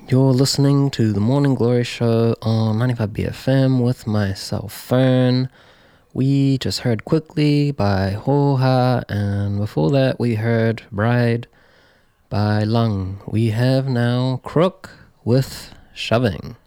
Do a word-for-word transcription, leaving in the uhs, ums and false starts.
You're listening to the Morning Glory Show on ninety-five B F M with myself, Fern. We just heard Quickly by Hoha, and before that we heard Bride by Lung. We have now Crook with Shoving.